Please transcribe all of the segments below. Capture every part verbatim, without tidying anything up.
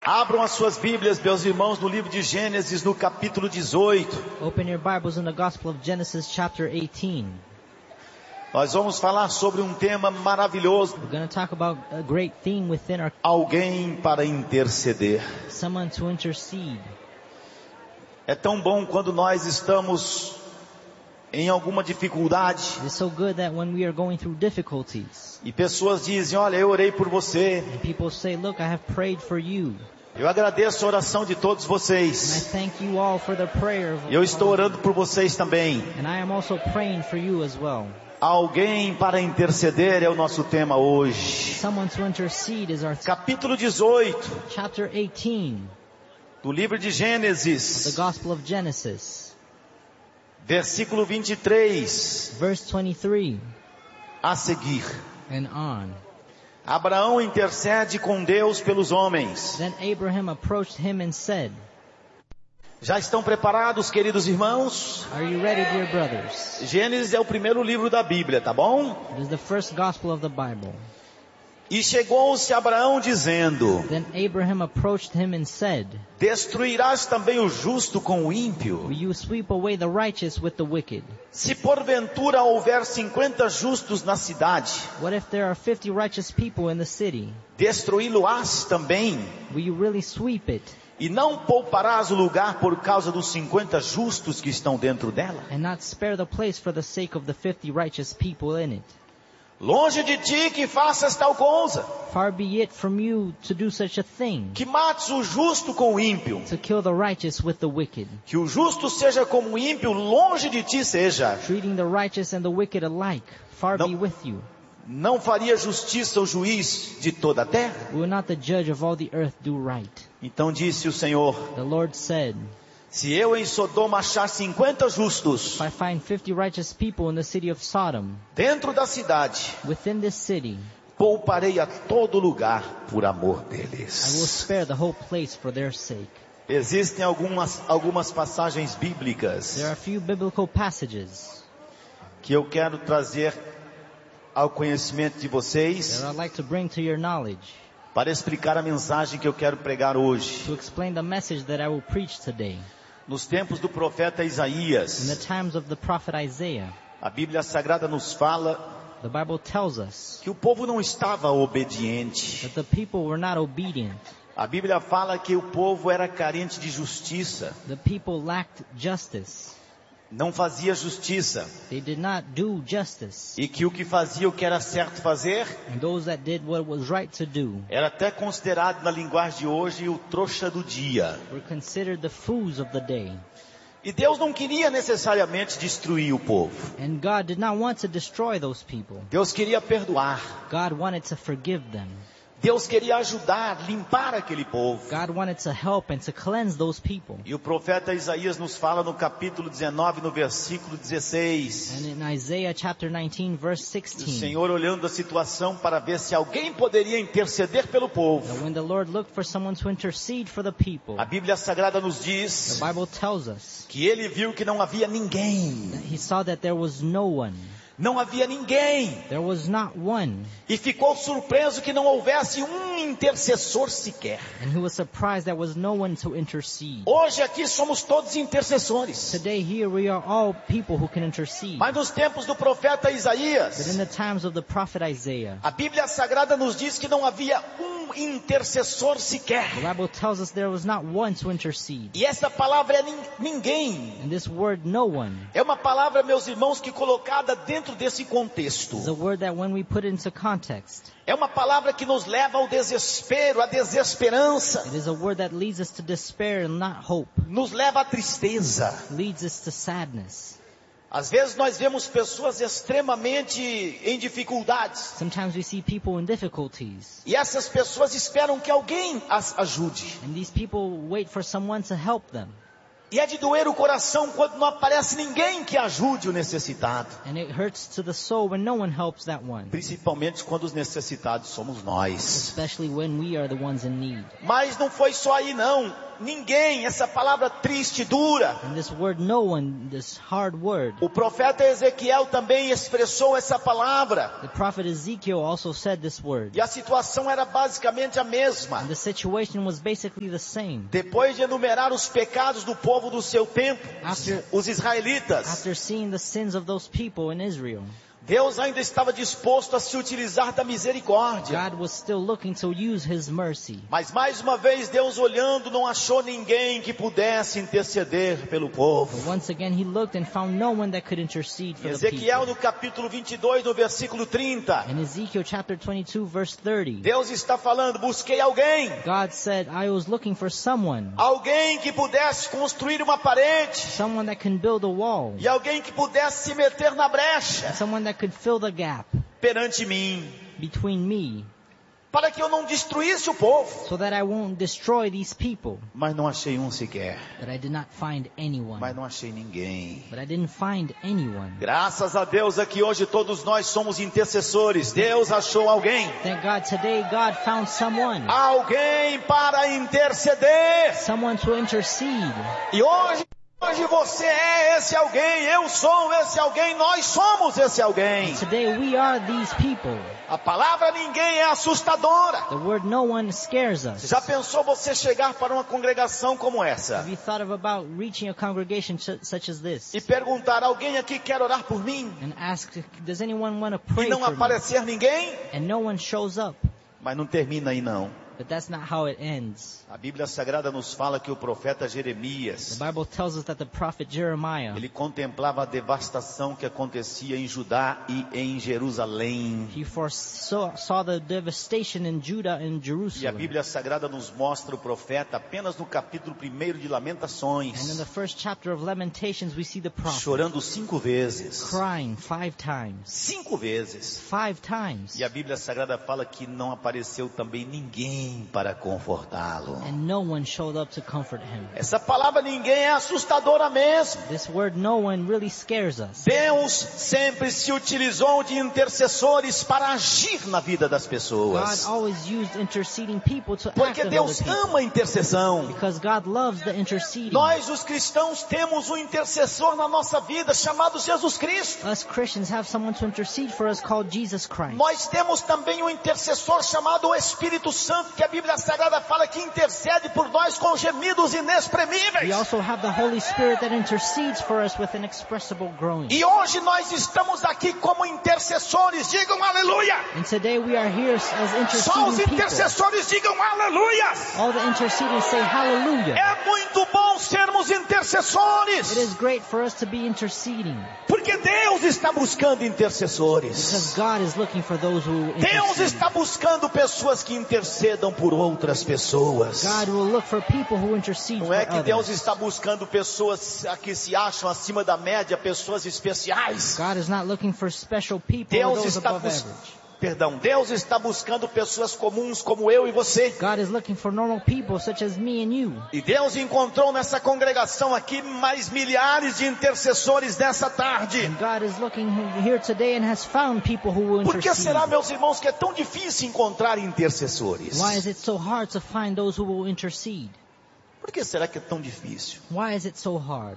Abram as suas Bíblias, meus irmãos, no livro de Gênesis, no capítulo dezoito. Open your Bibles in the Gospel of Genesis, chapter eighteen. Nós vamos falar sobre um tema maravilhoso. We're going to talk about a great theme within our... Alguém para interceder. Someone to intercede. É tão bom quando nós estamos em alguma dificuldade. It's so good that when we are going through difficulties, E pessoas dizem, olha, eu orei por você. and people say, look, I have prayed for you. Eu agradeço a oração de todos And I vocês. thank you all for the prayer of... E eu estou orando por vocês também. And I am also praying for you as well. Alguém para interceder é o nosso tema hoje. Someone to intercede is our... Capítulo dezoito Chapter eighteen, do livro de the Gênesis, Gospel of Genesis, versículo vinte e três verse twenty-three a seguir. and on. Abraão intercede com Deus pelos homens. Then Abraham approached him and said, Já estão preparados, queridos irmãos? are you ready, dear brothers? Gênesis é o primeiro livro da Bíblia, tá bom? It is the first gospel of the Bible. E chegou-se Abraão dizendo, Then Abraham approached him and said, destruirás também o justo com o ímpio? will you sweep away the righteous with the wicked? Se porventura houver cinquenta justos na cidade, What if there are fifty righteous people in the city? destruí-lo-ás também? Will you really sweep it E não pouparás o lugar por causa dos cinquenta justos que estão dentro dela? and not spare the place for the sake of the fifty righteous people in it? Longe de ti que faças tal coisa, Far be it from you to do such a thing, que mates o justo com o ímpio. to kill the righteous with the wicked, Que o justo seja como o ímpio, longe de ti seja. treating the righteous and the wicked alike. Far No. be with you. Não faria justiça o juiz de toda a terra? Will not the judge of all the earth do right? Então disse o Senhor, The Lord said, se eu em Sodoma achar cinquenta justos if I find fifty righteous people in the city of Sodom, dentro da cidade, within this city, pouparei a todo lugar por amor I will deles. spare the whole place for their sake. Existem algumas, algumas passagens bíblicas There are a few biblical passages que eu quero trazer ao conhecimento de vocês that I'd like to bring to your knowledge para explicar a mensagem que eu quero pregar hoje. to explain the message that I will preach today. Nos tempos do profeta In the Isaías, times of the prophet Isaiah, a Bíblia Sagrada nos fala the Bible tells us que o povo não estava obediente. that the people were not obedient. A Bíblia fala que o povo era carente de justiça, The people lacked justice. não fazia justiça, They did not do justice. e que o que fazia o que era certo fazer And those that did what was right to do era até considerado na linguagem de hoje o trouxa do dia. were considered the fools of the day. E Deus não queria necessariamente destruir o povo. And God did not want to destroy those people. Deus queria perdoar. God wanted to forgive them. Deus queria ajudar, limpar aquele povo. God wanted to help and to cleanse those people. E o profeta Isaías nos fala no capítulo dezenove, no versículo dezesseis. And in Isaiah chapter nineteen verse O sixteen, Senhor olhando a situação para ver se alguém poderia interceder pelo that povo. when the Lord looked for someone to intercede for the people, A Bíblia Sagrada nos the diz Bible tells us que ele viu que não havia ninguém. that he saw that there was no one. Não havia ninguém. There was not one. E ficou surpreso que não houvesse um intercessor sequer. And he was surprised there was no one to intercede. Hoje aqui somos todos intercessores. Today here we are all people who can intercede. Mas nos tempos do profeta But in Isaías, the times of the prophet Isaiah, a Bíblia Sagrada nos diz que não havia um intercessor sequer. the Bible tells us there was not one to intercede. E essa palavra é nin- ninguém. And this word, no one, É uma palavra, meus irmãos, que colocada dentro desse contexto. is a word that when we put into context, É uma palavra que nos leva ao desespero, à desesperança. it is a word that leads us to despair and not hope, Nos leva à tristeza. leads us to sadness. Às vezes nós vemos pessoas extremamente em dificuldades. Sometimes we see people in difficulties, E essas pessoas esperam que alguém as ajude. and these people wait for someone to help them. E é de doer o coração quando não aparece ninguém que ajude o necessitado. And it hurts to the soul when no one helps that one. Principalmente quando os necessitados somos nós. Especially when we are the ones in need. Mas não foi só aí não. Ninguém, essa palavra triste, dura. And this word no one, this hard word. O profeta Ezequiel também expressou essa palavra. The prophet Ezekiel also said this word. E a situação era basicamente a mesma. And the situation was basically the same. Depois de enumerar os pecados do povo do seu tempo, After- os israelitas, After seeing the sins of those people in Israel, Deus ainda estava disposto a se utilizar da misericórdia. God was still looking to use His mercy. Mas mais uma vez Deus olhando não achou ninguém que pudesse interceder pelo povo. But once again He looked and found no one that could intercede for the Ezequiel people. no capítulo vinte e dois, no versículo trinta. In Ezekiel chapter twenty-two verse thirty, Deus está falando, busquei alguém. God said, I was looking for someone. Alguém que pudesse construir uma parede. Someone that can build a wall. E alguém que pudesse se meter na brecha Someone that could fill the gap perante mim. between me, Para que eu não destruísse o povo. so that I won't destroy these people. Mas não achei um sequer. But I did not find anyone. Mas não achei ninguém. But I didn't find anyone. Graças a Deus aqui hoje todos nós somos intercessores. Deus achou alguém. Thank God today God found someone. Alguém para interceder. Someone to intercede. E hoje, hoje você é esse alguém. Eu sou esse alguém. Nós somos esse alguém. Today we are these people. A palavra ninguém é assustadora. The word no one scares us. Já pensou você chegar para uma congregação como essa Have you thought of about reaching a congregation su- such as this e perguntar, alguém aqui quer orar por mim? and ask, does anyone want to E pray não for me? aparecer ninguém? And no one shows up. Mas não termina aí não. But that's not how it ends. A Bíblia Sagrada nos fala que o profeta Jeremias, The Bible tells us that the prophet Jeremiah, ele contemplava a devastação que acontecia em Judá e em Jerusalém. he foresaw saw the devastation in Judah and E a Jerusalem. Bíblia Sagrada nos mostra o profeta apenas no capítulo primeiro de And in Lamentações, the first chapter of Lamentations we see the prophet chorando cinco vezes. crying five times. Cinco vezes. Five times. E a Bíblia Sagrada fala que não apareceu também ninguém para confortá-lo. And no one showed up to comfort him. Essa palavra ninguém é assustadora mesmo. This word no one really scares us. Deus sempre se utilizou de intercessores para agir na vida das God pessoas. always used interceding people to act Porque of Deus other people. ama a intercessão. Because God loves the interceding. Nós, os cristãos, temos um intercessor na nossa vida chamado Jesus Cristo. Us Christians have someone to intercede for us called Jesus Christ. Nós temos também um intercessor chamado o Espírito Santo, que a Bíblia Sagrada fala que intercede por nós com gemidos We inexprimíveis. also have the Holy Spirit that intercedes for us with inexpressible groaning. E hoje nós estamos aqui como intercessores. Digam aleluia. And today we are here as Só os interceding people. intercessores digam aleluia. All the interceding say hallelujah. É muito bom sermos It intercessores. is great for us to be interceding. Porque Deus está buscando intercessores. Because God is looking for those who Deus intercede. está buscando pessoas que intercedam por outras pessoas. God will look for people who intercede Não for é que Deus others. está buscando pessoas que se acham acima da média, pessoas especiais. God is not looking for special people or Deus those está above bus... average. Perdão, Deus está buscando pessoas comuns como eu e você. God is looking for normal people such as me and you. E Deus encontrou nessa congregação aqui mais milhares de intercessores nessa tarde. And God is looking here today and has found people who will Por que intercede. será, meus irmãos, que é tão difícil encontrar intercessores? Why is it so hard to find those who will intercede? Por que será que é tão difícil? Why is it so hard?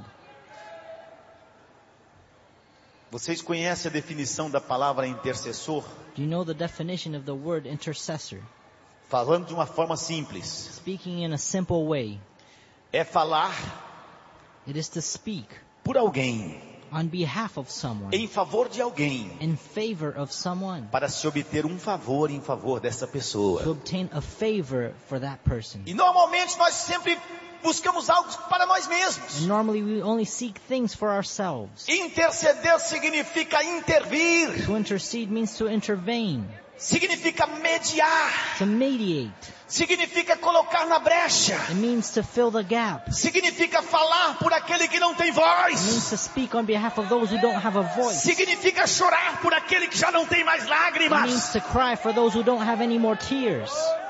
Vocês conhecem a definição da palavra intercessor? Do you know the definition of the word intercessor? Falando de uma forma simples, Speaking in a simple way, é falar it is to speak por alguém, on behalf of someone, em favor de alguém, in favor of someone, para se obter um favor em favor dessa to pessoa. obtain a favor for that person. E normalmente nós sempre buscamos algo para nós mesmos. And normally we only seek things for ourselves. Interceder significa intervir, To intercede means to intervene, significa mediar, to mediate. significa colocar na brecha, It means to fill the gap. significa falar por aquele que não tem It means voz, to speak on behalf of those who don't have a voice. significa chorar por aquele que já não tem mais It means lágrimas. to cry for those who don't have any more tears.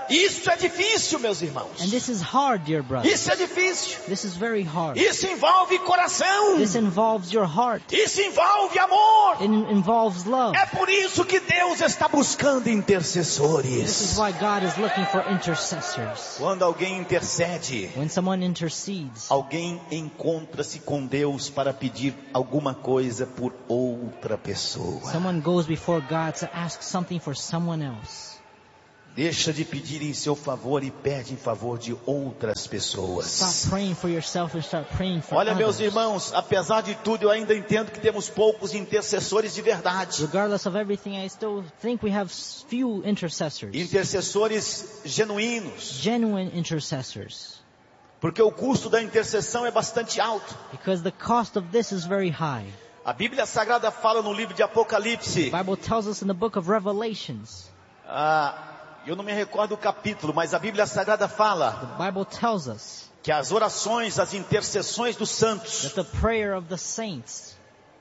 Isso é difícil, meus irmãos. And this is hard, dear brothers. Isso é difícil. This is very hard. Isso envolve coração. This involves your heart. Isso envolve amor. It involves love. É por isso que Deus está buscando This is intercessores. why God is looking for intercessors. Quando alguém intercede, When someone intercedes, alguém encontra-se com Deus para pedir alguma coisa por outra pessoa. someone goes before God to ask something for someone else. Deixa de pedir em seu favor e pede em favor de outras Stop pessoas. praying for yourself and start praying for Olha, meus others. irmãos, apesar de tudo, eu ainda entendo que temos poucos intercessores de verdade. Regardless of everything, I still think we have few intercessors. Intercessores genuínos. Genuine intercessors. Porque o custo da intercessão é bastante alto. Because the cost of this is very high. A Bíblia Sagrada fala no livro de Apocalipse. The Bible tells us in the book of Revelations. Ah, eu não me recordo o capítulo, mas a Bíblia Sagrada fala The Bible tells us que as orações, as intercessões dos santos that the prayer of the saints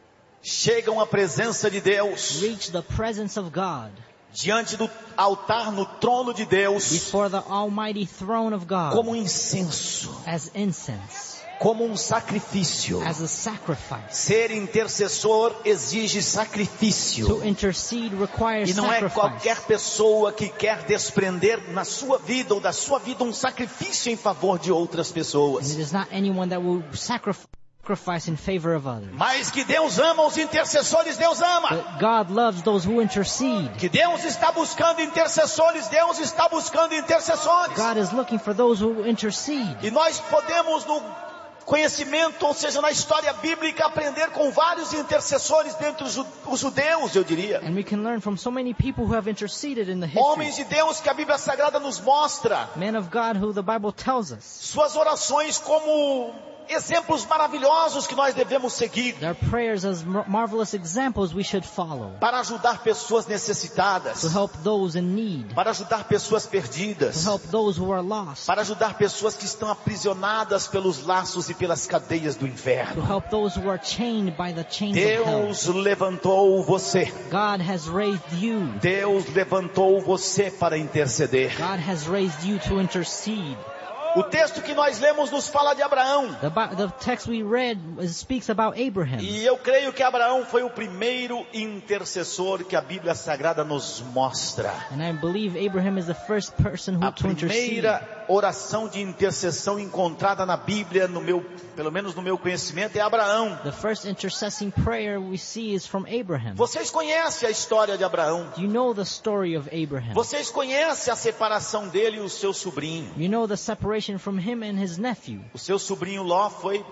chegam à presença de Deus, reach the presence of God diante do altar, no trono de Deus, before the almighty throne of God como um incenso, as incense, como um sacrifício. as a sacrifice. Ser intercessor exige sacrifício. To intercede requires E não é qualquer sacrifice. pessoa que quer desprender na sua vida ou da sua vida um sacrifício em favor de outras And pessoas. it is not anyone that will sacrifice sacrifice in favor of others. Mas que Deus ama os intercessores, Deus ama. But God loves those who intercede. Que Deus está buscando intercessores, Deus está buscando intercessores. God is looking for those who intercede. E nós podemos no conhecimento, ou seja, na história bíblica, aprender com vários intercessores dentre os ju- os judeus, eu diria. And we can learn from so many people who have interceded in the Homens history. de Deus que a Bíblia Sagrada nos mostra. Men of God who the Bible tells us. Suas orações como exemplos maravilhosos que nós devemos seguir. Their prayers as mar- marvelous examples we should follow. Para ajudar pessoas To necessitadas. help those in need. Para ajudar pessoas To perdidas. help those who are lost. Para ajudar pessoas que estão aprisionadas pelos laços e pelas cadeias do To inferno. help those who are chained by the chains of hell. Deus levantou você. God has raised you. Deus levantou você para interceder. God has raised you to intercede. O texto que nós lemos nos fala de Abraão. The, Bi- the text we read speaks about Abraham. E eu creio que Abraão foi o primeiro intercessor que a Bíblia Sagrada nos mostra. And I believe Abraham is the first person who A to intercede. primeira oração de intercessão encontrada na Bíblia, no meu, pelo menos no meu conhecimento, é Abraão. The first intercessing prayer we see is from Abraham. Vocês conhecem a história de Abraão. You know the story of Abraham. Vocês conhecem a separação dele e o seu sobrinho. You know the separation from him and his nephew. O seu sobrinho Ló foi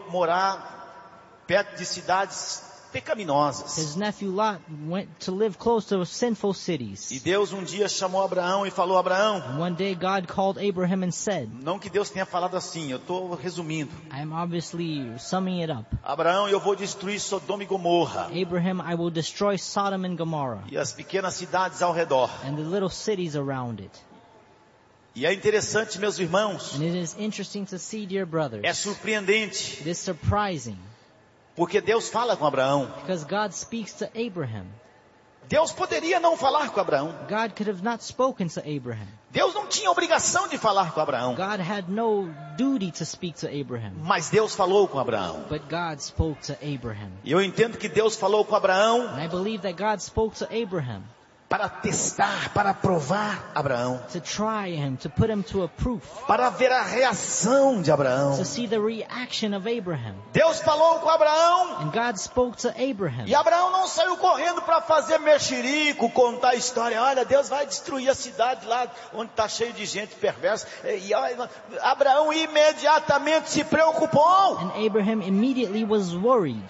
morar perto de cidades pecaminosas. His nephew Lot went to live close to sinful E cities. Deus um dia chamou Abraão e falou: Abraão, And one day God called Abraham and said, não que Deus tenha falado assim, eu estou resumindo. I am obviously summing it up. Abraão, eu vou destruir Sodoma e Gomorra Abraham, I will destroy Sodom and Gomorrah e as pequenas cidades ao redor. and the little cities around it. E é interessante, meus irmãos, And it is interesting to see, dear brothers, é surpreendente, it is surprising porque Deus fala com Abraão. because God speaks to Abraham. Deus poderia não falar com Abraão. God could have not spoken to Abraham. Deus não tinha obrigação de falar com Abraão. God had no duty to speak to Abraham. Mas Deus falou com Abraão. But God spoke to Abraham. E eu entendo que Deus falou com Abraão And I believe that God spoke to Abraham para testar, para provar Abraão, to try him, to put him to a proof, para ver a reação de Abraão. to see the reaction of Abraham. Deus falou com Abraão And God spoke to Abraham. e Abraão não saiu correndo para fazer mexerico, contar a história. Olha, Deus vai destruir a cidade lá onde está cheio de gente perversa. E olha, Abraão imediatamente se preocupou. And Abraham immediately was worried.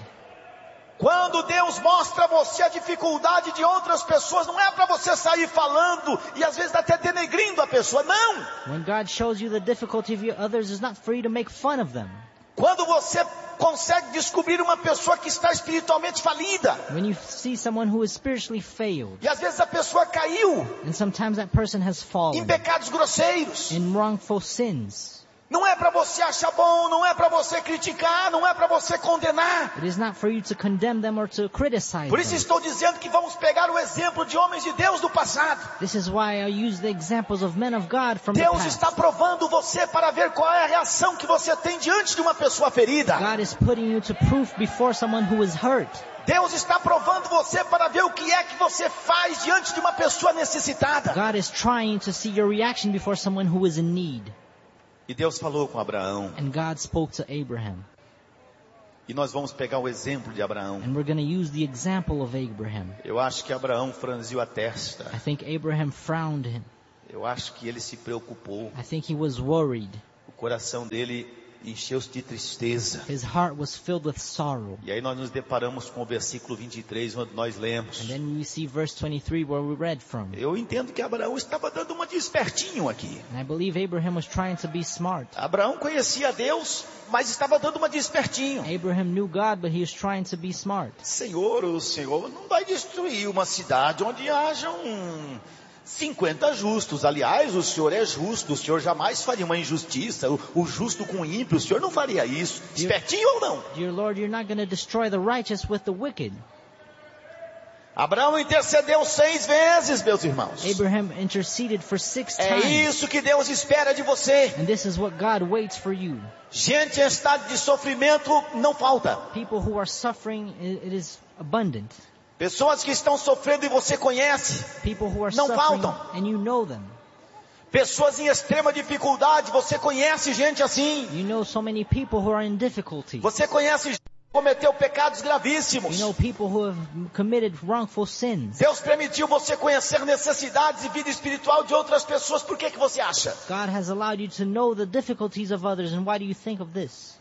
Quando Deus mostra a você a dificuldade de outras pessoas, não é para você sair falando e às vezes até denegrindo a pessoa, não. When God shows you the difficulty of others, it's not for you to make fun of them. Quando você consegue descobrir uma pessoa que está espiritualmente falida, When you see someone who is spiritually failed, e às vezes a pessoa caiu and sometimes that person has em fallen pecados grosseiros, in wrongful sins, Não é para você achar bom, não é para você criticar, não é para você condenar. It is not for you to condemn them or to criticize Por isso them. estou dizendo que vamos pegar o exemplo de homens de Deus do passado. This is why I use the examples of men of God from the Deus past. está provando você para ver qual é a reação que você tem diante de uma pessoa ferida. God is putting you to proof before someone who is hurt. Deus está provando você para ver o que é que você faz diante de uma pessoa necessitada. God is trying to see your reaction before someone who is in need. E Deus falou com Abraão. And God spoke to Abraham. E nós vamos pegar o exemplo de Abraão. And we're going to use the example of Abraham. Eu acho que Abraão franziu a testa. I think Abraham frowned him. Eu acho que ele se preocupou. I think he was worried. O coração dele encheu-se de tristeza. His heart was filled with sorrow. E aí nós nos deparamos com o versículo vinte e três, onde nós lemos. And then we see verse twenty-three where we read from. Eu entendo que Abraão estava dando uma de espertinho aqui. And I believe Abraham was trying to be smart. Abraão conhecia Deus, mas estava dando uma de espertinho. Abraham knew God, but he was trying to be smart. Senhor, o Senhor não vai destruir uma cidade onde hajam cinquenta justos. Aliás, o Senhor é justo, o Senhor jamais faria uma injustiça. O, o justo com o ímpio, o Senhor não faria isso. Espertinho ou não? Dear Lord, you're not going to destroy the righteous with the wicked. Abraão intercedeu seis vezes, meus irmãos. Abraham interceded for six É times. isso que Deus espera de você. And this is what God waits for you. Gente em estado de sofrimento não falta. People who are suffering, it it is abundant. Pessoas que estão sofrendo e você conhece. People who are Não suffering faltam. and you know them. Pessoas em extrema dificuldade, você conhece gente assim. You know so many people who are in difficulty. Você conhece gente que cometeu pecados gravíssimos. You know people who have committed wrongful sins. Deus permitiu você conhecer necessidades e vida espiritual de outras pessoas. Por que que você acha? God has allowed you to know the difficulties of others. And why do you think of this?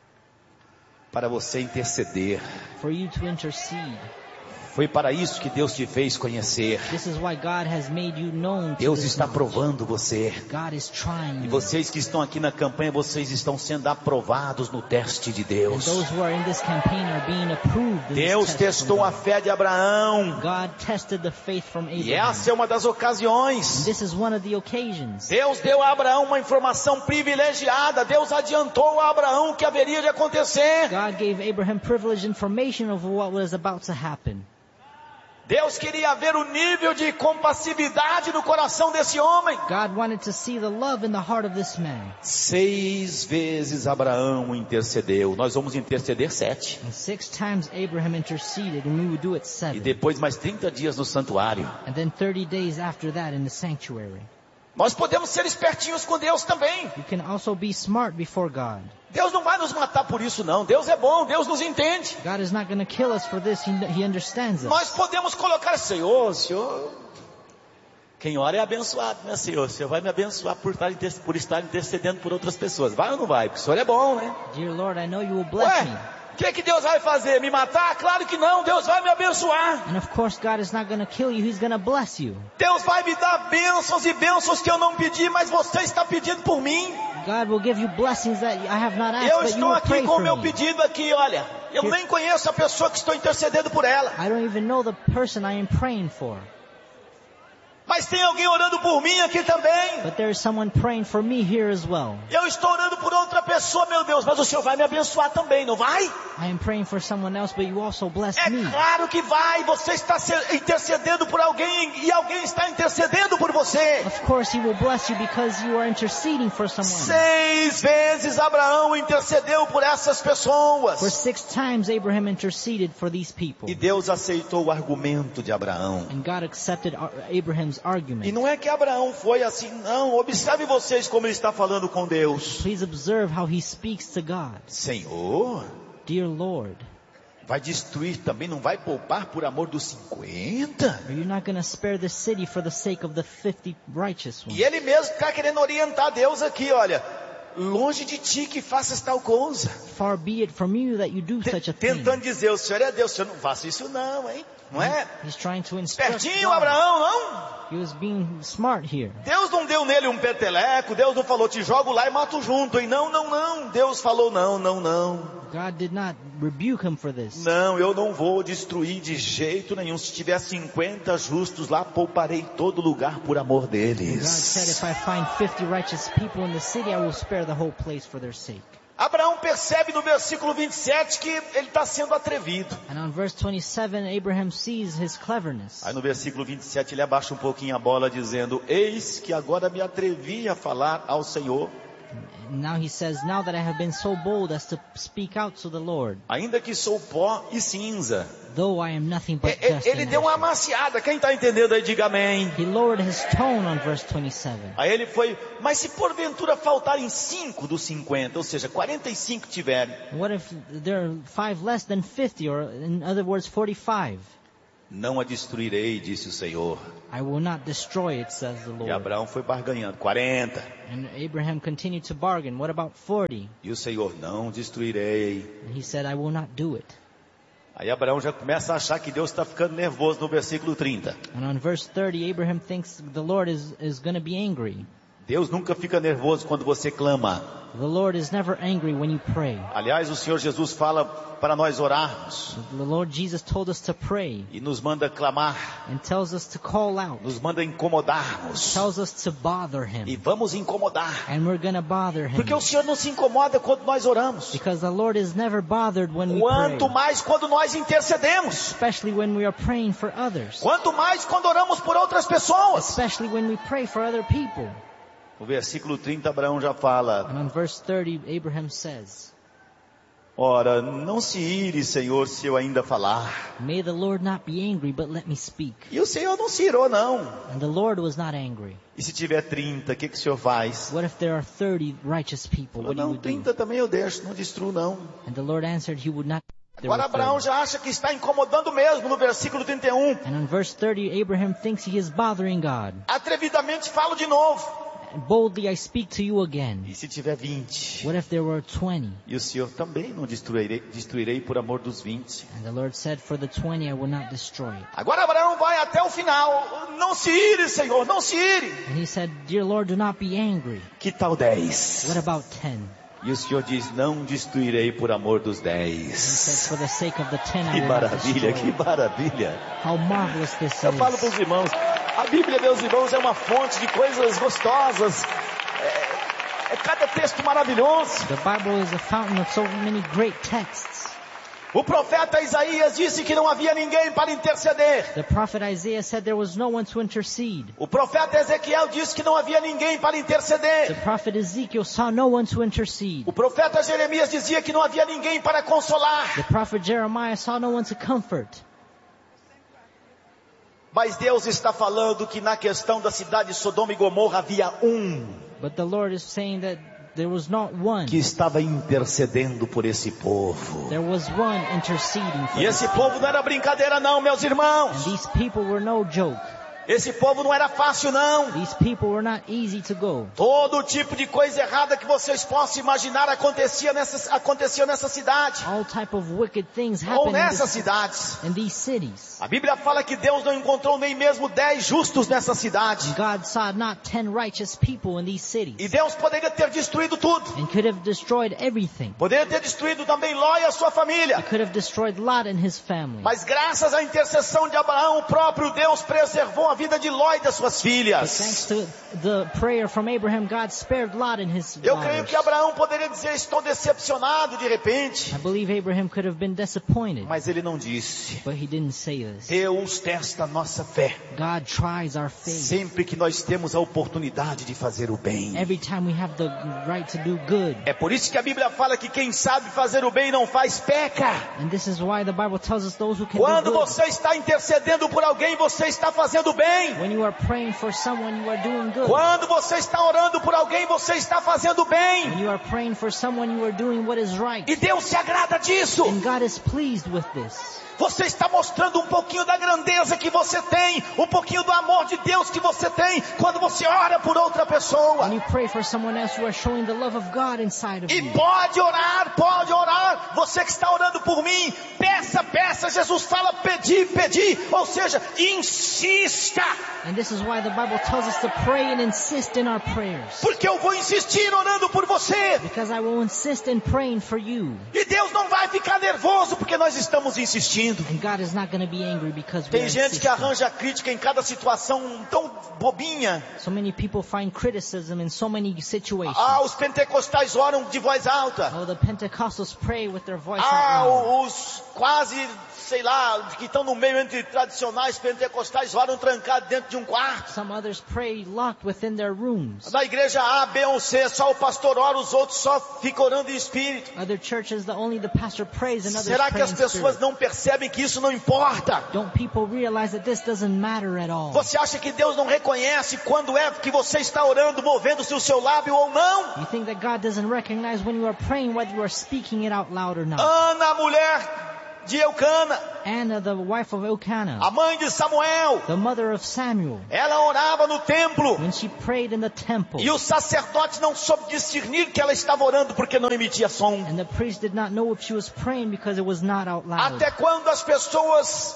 Para você interceder. For you to intercede. Foi para isso que Deus te fez conhecer. This is why God has made you known to Deus this está knowledge. provando você. God is trying E you. vocês que estão aqui na campanha, vocês estão sendo aprovados no teste de And Deus. those who are in this campaign are being approved in Deus this test testou from a God. fé de Abraão. God tested the faith from E Abraham. essa é uma das And ocasiões. this is one of the occasions. Deus deu a Abraão uma informação privilegiada. Deus adiantou a Abraão o que haveria de acontecer. God gave Abraham privileged information of what was about to happen. Deus queria ver o nível de compassividade no coração desse homem. God wanted to see the love in the heart of this man. Seis vezes Abraão intercedeu. Nós vamos interceder sete. And six times Abraham interceded, and we would do it E seven. depois mais trinta dias no santuário. And then thirty days after that in the sanctuary. Nós podemos ser espertinhos com Deus também. You can also be smart before God. Deus não vai nos matar por isso não. Deus é bom, Deus nos entende. God is not going to kill us for this. He, he understands us. Nós podemos colocar, Senhor, Senhor. Quem ora é abençoado, né, Senhor? O Senhor vai me abençoar por estar, por estar intercedendo por outras pessoas. Vai ou não vai? Porque o Senhor é bom, né? Dear Lord, I know you will bless me. Ué, o que, que Deus vai fazer? Me matar? Claro que não. Deus vai me abençoar. And of course God is not going to kill you. He's going to bless you. Deus vai me dar bênçãos e bênçãos que eu não pedi, mas você está pedindo por mim. God will give you blessings that I have not asked, Eu but you estou will aqui pray com o for meu me. pedido aqui, olha. Eu nem conheço a pessoa que estou intercedendo por ela. I don't even know the person I am praying for. Mas tem alguém orando por mim aqui também. But there is someone praying for me here as well. Eu estou orando por outra pessoa, meu Deus, mas o Senhor vai me abençoar também, não vai? I am praying for someone else, but you also bless É me. claro que vai. Você está se- intercedendo por alguém e alguém está intercedendo por você. Of course He will bless you because you are interceding for someone. Seis vezes Abraão intercedeu por essas pessoas. For six times Abraham interceded for these people. E Deus aceitou o argumento de Abraão. And God accepted Ar- Abraham's E argument. não é que Abraão foi assim, não. Observe vocês como ele está falando com Deus. Please observe how he speaks to God. Senhor, Dear Lord, vai destruir também, não vai poupar por amor dos cinquenta? are you not going to spare the city for the sake of the fifty righteous ones? E ele mesmo está querendo orientar Deus aqui, olha. Longe de ti que faças tal coisa. Far be it from you that you do such a thing. Tentando dizer, o Senhor é Deus, o Senhor não faça isso não, hein? Não é? He's trying to instruct Espertinho, God. Abraão, não? He was being smart here. Deus não deu nele um peteleco, Deus não falou, te jogo lá e mato junto. E não, não, não. Deus falou, não, não, não. God did not rebuke him for this. Não, eu não vou destruir de jeito nenhum. Se tiver cinquenta justos lá, pouparei todo lugar por amor God said, deles. if I find fifty righteous people in the city, I will spare the whole place for their sake. Abraão percebe no versículo vinte e sete que ele está sendo atrevido. And on verse twenty-seven, Abraham sees his cleverness. Aí no versículo vinte e sete ele abaixa um pouquinho a bola dizendo, eis que agora me atrevi a falar ao Senhor. Now he says, now that I have been so bold as to speak out to the Lord, Ainda que sou pó e cinza. though I am nothing but E- dust Ele and deu uma ashes. amaciada, quem está entendendo aí diga amém. He lowered his tone on verse twenty-seven. Aí ele foi, mas se porventura faltarem cinco dos cinquenta, ou seja, quarenta e cinco tiverem, What if there are five less than fifty, or in other words, forty-five? não a destruirei, disse o Senhor. I will not destroy it, says the E Lord. Abraão foi barganhando, quarenta. And Abraham continued to bargain. What about forty? E o Senhor, não destruirei. And he said, I will not do it. Aí Abraão já começa a achar que Deus está ficando nervoso no versículo trinta. And on verse thirty, Abraham thinks the Lord is, is going to be angry. Deus nunca fica nervoso quando você clama. The Lord is never angry when you pray. Aliás, o Senhor Jesus fala para nós orarmos. The Lord Jesus told us to pray E nos manda clamar. and tells us to call out, Nos manda incomodarmos. tells us to bother E him. vamos incomodar. And we're going to bother him. Porque o Senhor não se incomoda quando nós oramos. Because the Lord is never bothered when we Quanto pray. mais quando nós intercedemos. Especially when we are praying for others. Quanto mais quando oramos por outras pessoas. Especially when we pray for other people. No versículo trinta, Abraão já fala, And on verse thirty, Abraham says, ora, não se ire, Senhor, se eu ainda falar. may the Lord not be angry, but let me speak. E o Senhor não se irou, não. And the Lord was not angry. E se tiver trinta, o que, que o Senhor faz? What if there are thirty righteous people? What do you Não, would do? trinta também eu deixo, não destruo, não. And the Lord answered, he would not. There Agora were Abraão thirty. já acha que está incomodando mesmo no versículo trinta e um. And on verse thirty, Abraham thinks he is bothering God. Atrevidamente falo de novo. And boldly I speak to you again. E se tiver vinte? What if there were twenty? E o Senhor também não destruirei, destruirei por amor dos vinte. And the Lord said, for the twenty I will not destroy it. Agora Abraão vai até o final. Não se ire, Senhor, não se ire. And he said, dear Lord, do not be angry. Que tal dez? What about ten? E o Senhor diz, não destruirei por amor dos He dez. said, for the sake of the ten I Que will not maravilha, destroy que it. maravilha. How marvelous this Eu falo para is. os irmãos, a Bíblia, meus irmãos, é uma fonte de coisas gostosas. É, é cada texto maravilhoso. The Bible is a fountain of so many great texts. O profeta Isaías disse que não havia ninguém para interceder. The prophet Isaiah said there was no one to intercede. O profeta Ezequiel disse que não havia ninguém para The interceder. prophet Ezekiel saw no one to intercede. O profeta Jeremias dizia que não havia ninguém para consolar. The prophet Jeremiah saw no one to comfort. Mas Deus está falando que na questão da cidade de Sodoma e Gomorra havia um But the Lord is saying that there was not one. que estava intercedendo por esse povo. There was one interceding for E this esse povo não era brincadeira não, meus And irmãos. these people were no joke. Esse povo não era fácil não. These people were not easy to go. Todo tipo de coisa errada que vocês possam imaginar acontecia nessa, acontecia nessa cidade. All type of wicked things Ou happen in, nessas this, cidades. in these cities. A Bíblia fala que Deus não encontrou nem mesmo dez justos nessa cidade. God saw not ten righteous people in these cities. E Deus poderia ter destruído tudo. And could have destroyed everything. Poderia ter destruído também Ló e a sua família. He could have destroyed Lot and his family. Mas graças à intercessão de Abraão, o próprio Deus preservou a vida de Ló e das suas Thanks filhas. to the prayer from Abraham, God spared Lot and his Eu creio daughters. que Abraão poderia dizer, estou decepcionado de repente. I believe Abraham could have been disappointed, Mas ele não disse. but he didn't say this. Deus testa a nossa fé. God tries our faith. Sempre que nós temos a oportunidade de fazer o bem. Every time we have the right to do good. É por isso que a Bíblia fala que quem sabe fazer o bem não faz, peca. And this is why the Bible tells us those who can Quando do good. você está intercedendo por alguém, você está fazendo bem. When you are praying for someone, you are doing good. Quando você está orando por alguém, você está fazendo bem. When you are praying for someone, you are doing what is right. E Deus se agrada disso. And God is pleased with this. Você está mostrando um pouquinho da grandeza que você tem, um pouquinho do amor de Deus que você tem, quando você ora por outra pessoa. When you pray for someone else, you are showing the love of God inside of E you. pode orar, pode orar. Você que está orando por mim, peça, peça. Jesus fala pedir, pedir. Ou seja, insiste. Insista. And this is why the Bible tells us to pray and insist in our prayers. Porque eu vou insistir orando por você. Because I will insist in praying for you. E Deus não vai ficar nervoso porque nós estamos insistindo. And God is not going to be angry because we Tem are gente que insisting. arranja crítica em cada situação tão bobinha. So many people find criticism in so many situations. Ah, os pentecostais oram de voz alta. Oh, the Pentecostals pray with their voice Ah, out loud. os quase, sei lá, que estão no meio entre tradicionais pentecostais oram trancados dentro de um quarto. Some others pray locked within their rooms. Na igreja A, B ou C, só o pastor ora, os outros só ficam orando em espírito. Other churches, the only the pastor prays and others Será que pray as in pessoas spirit. não percebem que isso não importa? Don't people realize that this doesn't matter at all? Você acha que Deus não reconhece quando é que você está orando, movendo-se o seu lábio ou não? You think that God doesn't recognize when you are praying whether you are speaking it out loud or not? Ana, a mulher de Eucana, Anna, the wife of a Elkanah, mãe de Samuel, the mother of Samuel, ela orava no templo. when she prayed in the temple, E o sacerdote não soube discernir que ela estava orando porque não emitia som. and the priest did not know if she was praying because it was not out loud. Até quando as pessoas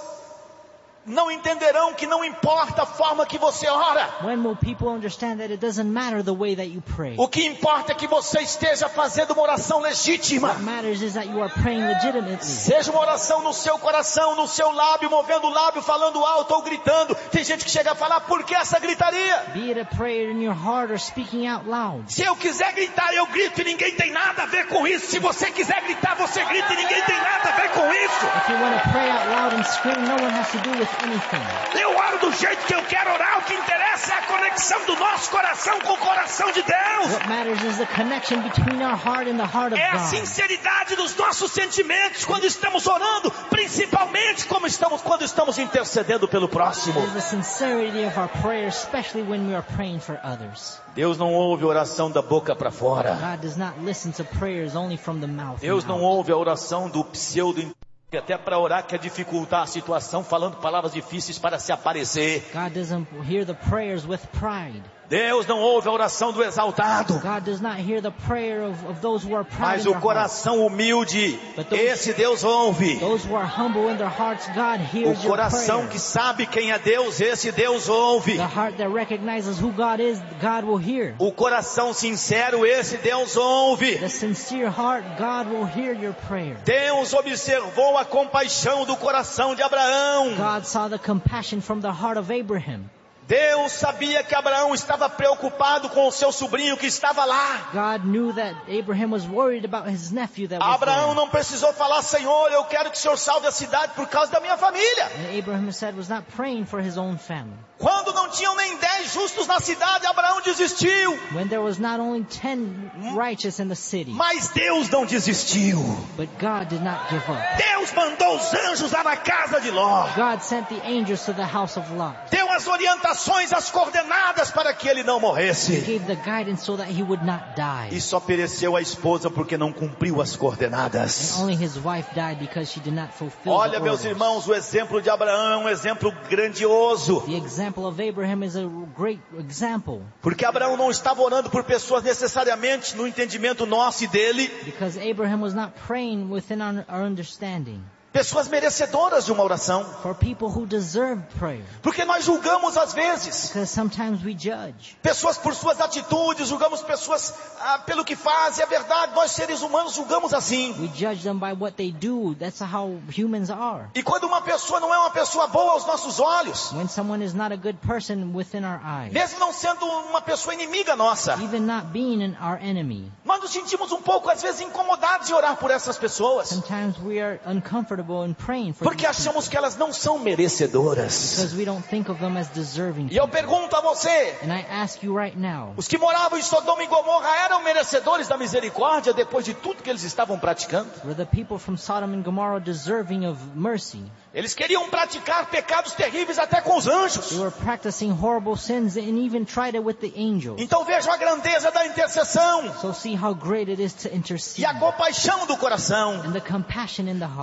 não entenderão que não importa a forma que você ora? When will people understand that it doesn't matter the way that you pray? O que importa é que você esteja fazendo uma oração legítima. What matters is that you are praying legitimately. Seja uma oração no seu coração, no seu lábio, movendo o lábio, falando alto ou gritando. Tem gente que chega a falar, por que essa gritaria? Be it a prayer in your heart or speaking out loud. Se eu quiser gritar, eu grito e ninguém tem nada a ver com isso. Se você quiser gritar, você grita e ninguém tem nada a ver com isso. If you want to pray out loud and scream, no one has to do with anything. Eu oro do jeito que eu quero orar. O que interessa é a conexão do nosso coração com o coração de Deus. What matters is the connection between our heart and the heart of É a God. sinceridade dos nossos sentimentos quando estamos orando, principalmente como estamos, quando estamos intercedendo pelo próximo. It is the sincerity of our prayer, especially when we are praying for others. Deus não ouve oração da boca para fora. God does not listen to prayers only from the mouth. Deus and não out. ouve a oração do pseudo, até para orar quer dificultar a situação, falando palavras difíceis para se aparecer. God doesn't hear the prayers with pride. Deus não ouve a oração do exaltado. God does not hear the prayer of, of those who are proud Mas in o their hearts. coração humilde, But those- esse Deus ouve. Those who are humble in their hearts, God O hears your coração prayer. que sabe quem é Deus, esse Deus ouve. The heart that recognizes who God is, God will hear. O coração sincero, esse Deus ouve. The sincere heart, God will hear your prayer. Deus observou a compaixão do coração de Abraão. God saw the compassion from the heart of Abraham. Deus sabia que Abraão estava preocupado com o seu sobrinho que estava lá. God knew that Abraham was worried about his nephew that was Abraão there. não precisou falar, Senhor, eu quero que o Senhor salve a cidade por causa da minha família. And Abraham said was not praying for his own family. Quando não tinham nem dez justos na cidade, Abraão desistiu. When there was not only ten righteous in the city, Mas Deus não desistiu. but God did not give up. Deus mandou os anjos lá na casa de Ló. God sent the angels to the house of Lot. Deu as orientações, as coordenadas para que ele não morresse. Gave the guidance so that he would not die. E só pereceu a esposa porque não cumpriu as coordenadas. Only his wife died because she did not fulfill Olha, the meus orders. irmãos, o exemplo de Abraão é um exemplo grandioso. The example of Abraham is a great example. Porque Abraão não estava orando por pessoas necessariamente no entendimento nosso e dele. Because Abraham was not praying within our, our understanding. Pessoas merecedoras de uma oração. For people who deserve prayer. Porque nós julgamos às vezes. Because sometimes we judge. Pessoas por suas atitudes, julgamos pessoas ah, pelo que fazem. É verdade, nós seres humanos julgamos assim. We judge them by what they do. That's how humans are. E quando uma pessoa não é uma pessoa boa aos nossos olhos, When someone is not a good person within our eyes, mesmo não sendo uma pessoa inimiga nossa, even not being an, our enemy, nós nos sentimos um pouco, às vezes, incomodados em orar por essas pessoas. sometimes we are uncomfortable in praying for Porque these people achamos que elas não são merecedoras. because we don't think of them as deserving E eu people. pergunto a você, And I ask you right now, os que moravam em Sodoma e Gomorra eram merecedores da misericórdia depois de tudo que eles estavam praticando? were the people from Sodom and Gomorrah deserving of mercy? Eles queriam praticar pecados terríveis até com os anjos. They were practicing horrible sins and even tried it with the angels. Então vejam a grandeza da intercessão So see how great it is to e intercede a compaixão do coração. and the compassion in the heart. Jesus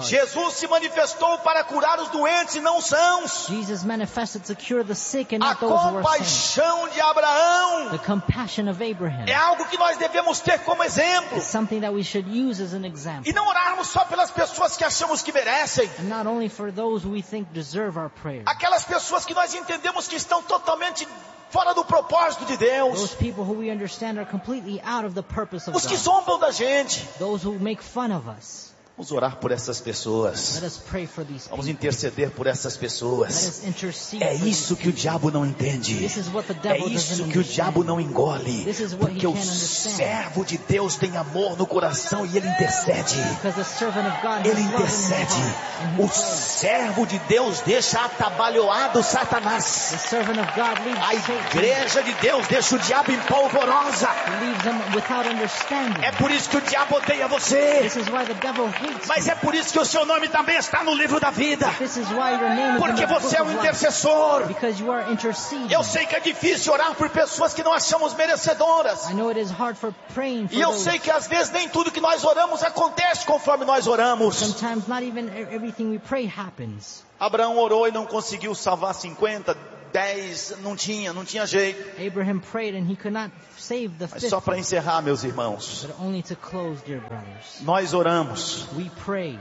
Jesus se manifestou para curar os doentes e não os sãos. Jesus manifested to cure the sick and A not those who were sick. compaixão de Abraão The compassion of Abraham é algo que nós devemos ter como exemplo. is something that we should use as an example. E não orarmos só pelas pessoas que achamos que merecem. And not only for those who we think deserve our prayer. Aquelas pessoas que nós entendemos que estão totalmente fora do propósito de Deus. Those people who we understand are completely out of the purpose of Os que God. zombam da gente. Those who make fun of us. Vamos orar por essas pessoas. Let us pray for these Vamos people. interceder por essas Let pessoas. us intercede É for isso these que o people. diabo não entende. This is what the É devil isso doesn't que o understand. diabo não engole. This is what he Porque o can't understand. servo de Deus tem amor no coração e ele intercede. Because the servant of God has Ele love in his intercede. heart, and he O prays. servo de Deus deixa atabalhoado Satanás. The servant of God leaves A Satan, igreja de Deus deixa o diabo em polvorosa. leaves them without understanding. É por isso que o diabo odeia você. This is why the devil hates Mas you. é por isso que o seu nome também está no livro da vida. This is why your name is in Porque the book você é um of life. intercessor. Because you are interceding. Eu sei que é difícil orar por pessoas que não achamos merecedoras. I know it is hard for praying for E eu those. sei que às vezes nem tudo que nós oramos acontece conforme nós oramos. Sometimes not even everything we pray happens. Abraão orou e não conseguiu salvar cinquenta, dez, não tinha, não tinha jeito. Abraham prayed and he could not save the Mas só para fifty. encerrar, meus irmãos, But only to close, dear brothers. nós oramos, We pray,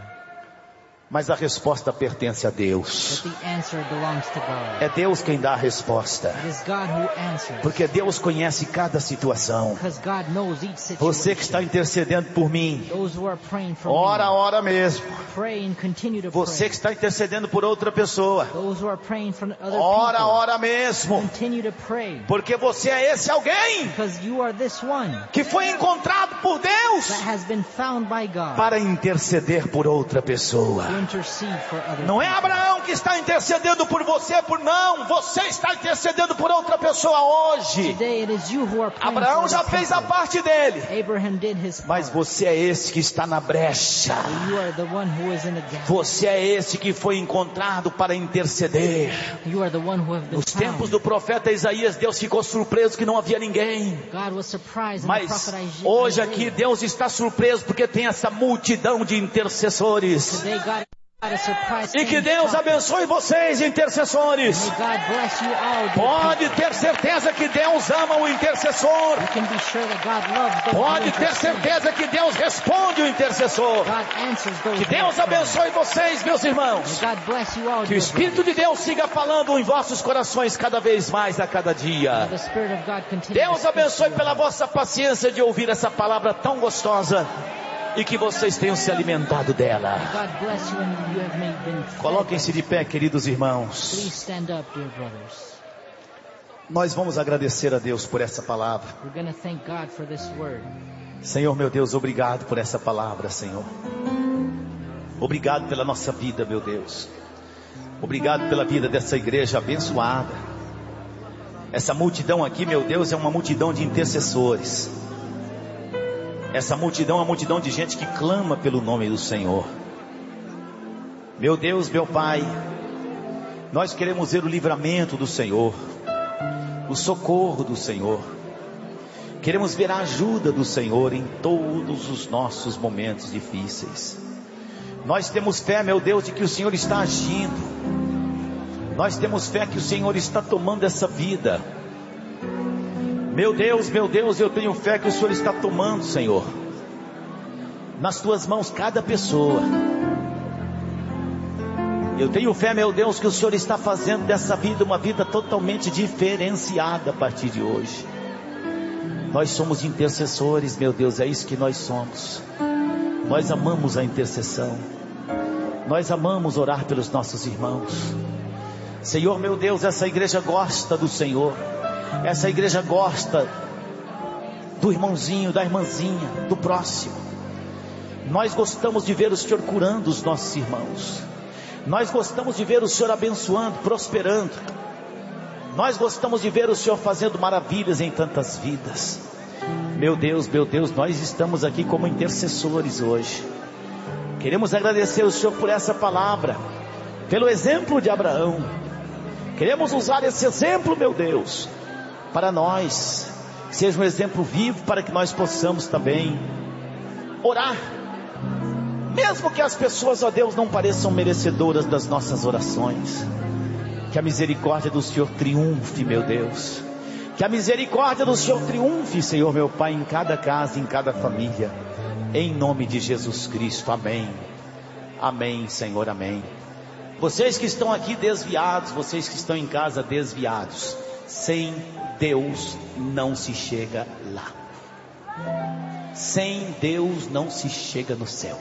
mas a resposta pertence a Deus. but the answer belongs to God. É Deus quem dá a resposta. It is God who answers. Porque Deus conhece cada situação. Because God knows each situation. Você que está intercedendo por mim, Those who are praying for ora, me, ora mesmo. pray and continue to Você pray. que está intercedendo por outra pessoa, Those who are praying for other ora, people, ora mesmo. continue to pray. Porque você é esse alguém Because you are this one que foi encontrado por Deus that has been found by God para interceder por outra pessoa. to intercede for other Não é people. Abraão que está intercedendo por você, por não. Você está intercedendo por outra pessoa hoje. Today it is you who are praying Abraão for já other fez a people. parte dele. Abraham did his Mas part. você é esse que está na brecha. You are the one who is in the gap. Você é esse que foi encontrado para interceder. You are the one who have been Nos tempos found. do profeta Isaías, Deus ficou surpreso que não havia ninguém. God was surprised in the Mas prophet Isaiah. hoje aqui Deus está surpreso porque tem essa multidão de intercessores. Today God God is surprised. E que Deus abençoe vocês, intercessores. May God bless you all. dear Pode people. ter certeza que Deus ama o intercessor. You can be sure that God loves those who Pode ter intercede. certeza que Deus responde o intercessor. God answers those Que who Deus pray. abençoe vocês, meus irmãos. May God bless you all. Que o dear Espírito de Deus siga falando em vossos corações cada vez mais a cada brothers. dia. The Spirit of God continue to Deus speak to abençoe you. pela vossa paciência de ouvir essa palavra tão gostosa e que vocês tenham se alimentado dela. God bless you and you have made been fed. Coloquem-se de pé, queridos irmãos. Please stand up, dear brothers. Nós vamos agradecer a Deus por essa palavra. We're going to thank God for this word. Senhor meu Deus, obrigado por essa palavra, Senhor. Obrigado pela nossa vida, meu Deus. Obrigado pela vida dessa igreja abençoada. Essa multidão aqui, meu Deus, é uma multidão de intercessores. Essa multidão é uma multidão de gente que clama pelo nome do Senhor. Meu Deus, meu Pai, nós queremos ver o livramento do Senhor, o socorro do Senhor. Queremos ver a ajuda do Senhor em todos os nossos momentos difíceis. Nós temos fé, meu Deus, de que o Senhor está agindo. Nós temos fé que o Senhor está tomando essa vida. Meu Deus, meu Deus, eu tenho fé que o Senhor está tomando, Senhor, nas tuas mãos cada pessoa. Eu tenho fé, meu Deus, que o Senhor está fazendo dessa vida uma vida totalmente diferenciada a partir de hoje. Nós somos intercessores, meu Deus, é isso que nós somos. Nós amamos a intercessão. Nós amamos orar pelos nossos irmãos. Senhor, meu Deus, essa igreja gosta do Senhor. Essa igreja gosta do irmãozinho, da irmãzinha, do próximo. Nós gostamos de ver o Senhor curando os nossos irmãos. Nós gostamos de ver o Senhor abençoando, prosperando. Nós gostamos de ver o Senhor fazendo maravilhas em tantas vidas. Meu Deus, meu Deus, nós estamos aqui como intercessores hoje. Queremos agradecer o Senhor por essa palavra, pelo exemplo de Abraão. Queremos usar esse exemplo, meu Deus, para nós, que seja um exemplo vivo para que nós possamos também orar, Mesmo que as pessoas, ó Deus, não pareçam merecedoras das nossas orações, que a misericórdia do Senhor triunfe, meu Deus. Que a misericórdia do Senhor triunfe, Senhor meu Pai, em cada casa, em cada família. Em nome de Jesus Cristo, amém. Amém, Senhor, amém. Vocês que estão aqui desviados, vocês que estão em casa desviados, sem Deus não se chega lá. Sem Deus não se chega no céu.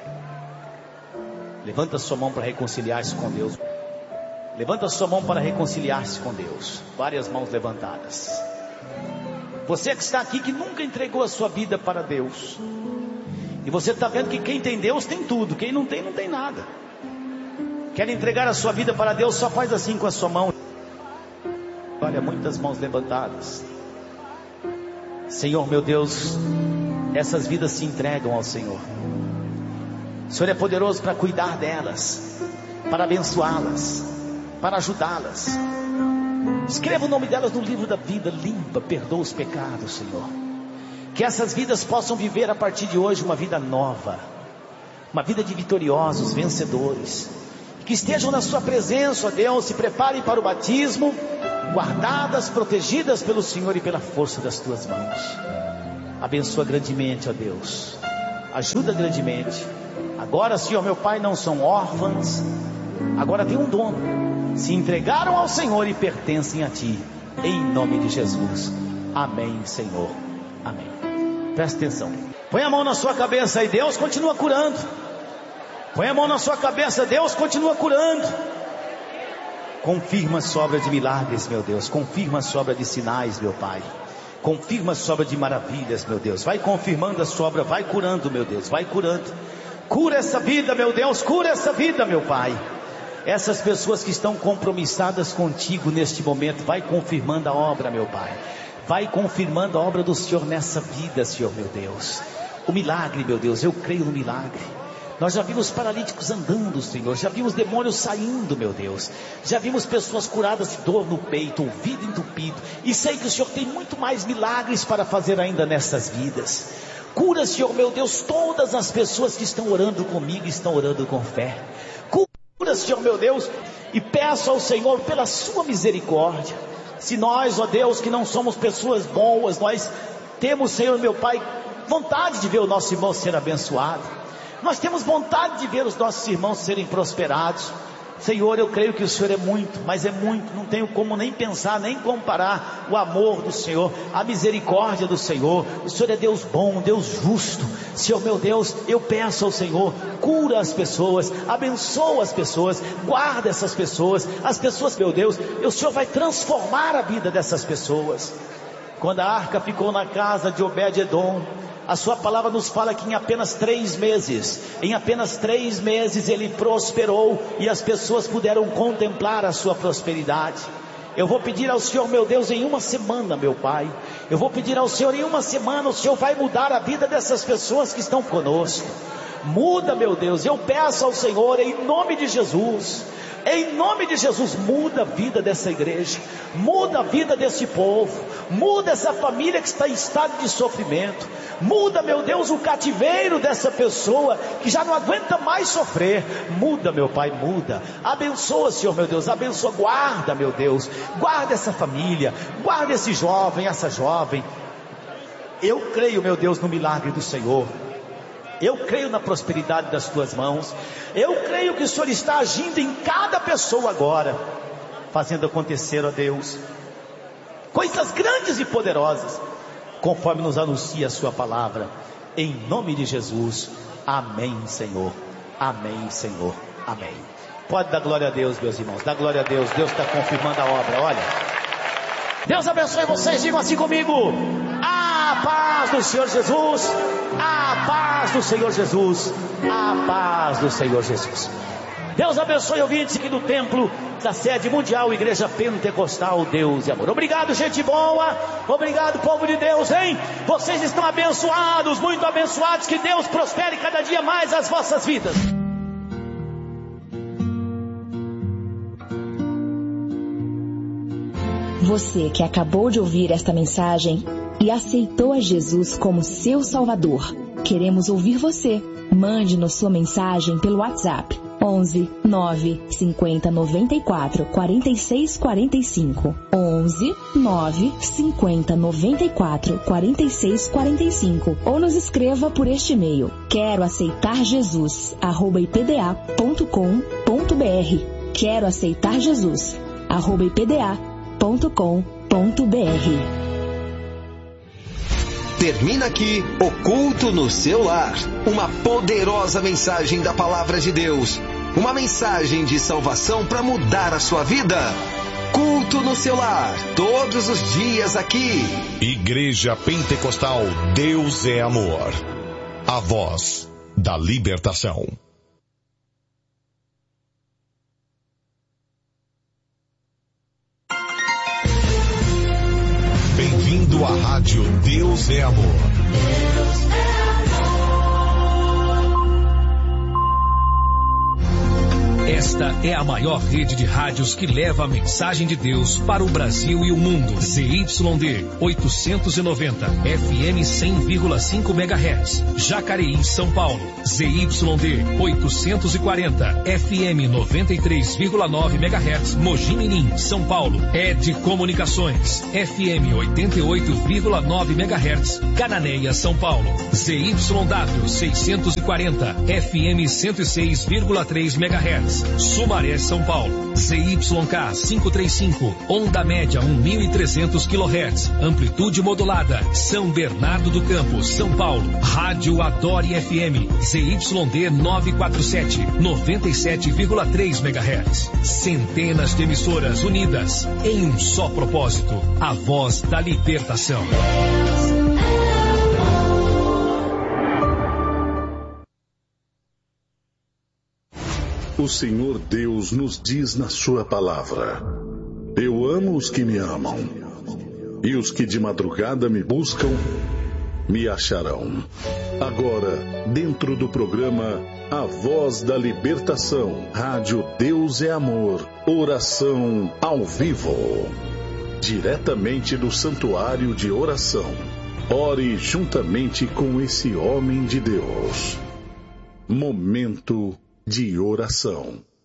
Levanta sua mão para reconciliar-se com Deus. Levanta sua mão para reconciliar-se com Deus. Várias mãos levantadas. Você que está aqui, que nunca entregou a sua vida para Deus, e você está vendo que quem tem Deus tem tudo, quem não tem, não tem nada. Quer entregar a sua vida para Deus, só faz assim com a sua mão. Olha, muitas mãos levantadas. Senhor meu Deus, essas vidas se entregam ao Senhor. O Senhor é poderoso para cuidar delas, para abençoá-las, para ajudá-las. Escreva o nome delas no livro da vida, limpa, perdoa os pecados, Senhor. Que essas vidas possam viver a partir de hoje uma vida nova, uma vida de vitoriosos, vencedores, que estejam na sua presença, ó Deus, se preparem para o batismo, guardadas, protegidas pelo Senhor e pela força das tuas mãos. Abençoa grandemente, ó Deus, ajuda grandemente. Agora, Senhor meu Pai, não são órfãos, agora tem um dono, se entregaram ao Senhor e pertencem a Ti, em nome de Jesus, amém, Senhor, amém. Presta atenção, põe a mão na sua cabeça e Deus continua curando. Põe a mão na sua cabeça, Deus continua curando. Confirma a sua obra de milagres, meu Deus. Confirma a sua obra de sinais, meu Pai. Confirma a sua obra de maravilhas, meu Deus. Vai confirmando a sua obra, vai curando, meu Deus. Vai curando. Cura essa vida, meu Deus. Cura essa vida, meu Pai. Essas pessoas que estão compromissadas contigo neste momento, vai confirmando a obra, meu Pai. Vai confirmando a obra do Senhor nessa vida, Senhor, meu Deus. O milagre, meu Deus, eu creio no milagre. Nós já vimos paralíticos andando, Senhor. Já vimos demônios saindo, meu Deus. Já vimos pessoas curadas de dor no peito, ouvido entupido. E sei que o Senhor tem muito mais milagres para fazer ainda nessas vidas. Cura, Senhor, meu Deus, todas as pessoas que estão orando comigo, estão orando com fé. Cura, Senhor, meu Deus, e peço ao Senhor pela sua misericórdia. Se nós, ó Deus, que não somos pessoas boas, nós temos, Senhor, meu Pai, vontade de ver o nosso irmão ser abençoado. Nós temos vontade de ver os nossos irmãos serem prosperados. Senhor, eu creio que o Senhor é muito, mas é muito, não tenho como nem pensar, nem comparar o amor do Senhor, a misericórdia do Senhor. O Senhor é Deus bom, Deus justo. Senhor meu Deus, eu peço ao Senhor, cura as pessoas, abençoa as pessoas, guarda essas pessoas, as pessoas, meu Deus, e o Senhor vai transformar a vida dessas pessoas. Quando a arca ficou na casa de Obed-edom, a sua palavra nos fala que em apenas três meses, em apenas três meses ele prosperou e as pessoas puderam contemplar a sua prosperidade. Eu vou pedir ao Senhor, meu Deus, em uma semana, meu Pai, eu vou pedir ao Senhor, em uma semana o Senhor vai mudar a vida dessas pessoas que estão conosco. Muda, meu Deus, eu peço ao Senhor, em nome de Jesus, em nome de Jesus, muda a vida dessa igreja, muda a vida desse povo, muda essa família que está em estado de sofrimento, muda, meu Deus, o cativeiro dessa pessoa que já não aguenta mais sofrer. Muda, meu Pai, muda, abençoa, Senhor, meu Deus, abençoa, guarda, meu Deus, guarda essa família, guarda esse jovem, essa jovem. Eu creio, meu Deus, no milagre do Senhor. Eu creio na prosperidade das tuas mãos. Eu creio que o Senhor está agindo em cada pessoa agora, fazendo acontecer, ó Deus, coisas grandes e poderosas, conforme nos anuncia a sua palavra, em nome de Jesus, amém, Senhor, amém, Senhor, amém. Pode dar glória a Deus, meus irmãos, dá glória a Deus, Deus está confirmando a obra, olha. Deus abençoe vocês, digam assim comigo: a paz do Senhor Jesus, a paz do Senhor Jesus, a paz do Senhor Jesus. Deus abençoe ouvintes aqui do templo da sede mundial, Igreja Pentecostal Deus e Amor. Obrigado, gente boa, obrigado, povo de Deus, hein? Vocês estão abençoados, muito abençoados, que Deus prospere cada dia mais as vossas vidas. Você que acabou de ouvir esta mensagem e aceitou a Jesus como seu Salvador, Queremos ouvir você. Mande-nos sua mensagem pelo WhatsApp onze nove cinquenta noventa e quatro quarenta e seis quarenta e cinco. onze nove cinquenta noventa e quatro quarenta e seis quarenta e cinco. Ou nos escreva por este e-mail: quero aceitar Jesus arroba ipda ponto com ponto br. Quero aceitar Jesus arroba ipda ponto com ponto br. Termina aqui o Culto no Seu Lar. Uma poderosa mensagem da Palavra de Deus. Uma mensagem de salvação para mudar a sua vida. Culto no Seu Lar, todos os dias aqui. Igreja Pentecostal Deus é Amor. A voz da libertação. Bem-vindo à rádio Deus é Amor. Deus é amor. Esta é a maior rede de rádios que leva a mensagem de Deus para o Brasil e o mundo. Z Y D oitocentos e noventa, F M cem vírgula cinco megahertz, Jacareí, São Paulo. Z Y D oitocentos e quarenta, F M noventa e três vírgula nove megahertz, Mogi Mirim, São Paulo. Ed Comunicações, F M oitenta e oito vírgula nove megahertz, Cananéia, São Paulo. Z Y W seiscentos e quarenta, F M cento e seis vírgula três megahertz, Sumaré, São Paulo. Z Y K quinhentos e trinta e cinco, onda média mil e trezentos quilohertz, amplitude modulada, São Bernardo do Campo, São Paulo. Rádio Adore F M, Z Y D novecentos e quarenta e sete, noventa e sete vírgula três megahertz. Centenas de emissoras unidas em um só propósito, a voz da libertação. O Senhor Deus nos diz na sua palavra: eu amo os que me amam, e os que de madrugada me buscam, me acharão. Agora, dentro do programa A Voz da Libertação, Rádio Deus é Amor, oração ao vivo, diretamente do Santuário de Oração. Ore juntamente com esse homem de Deus. Momento de oração.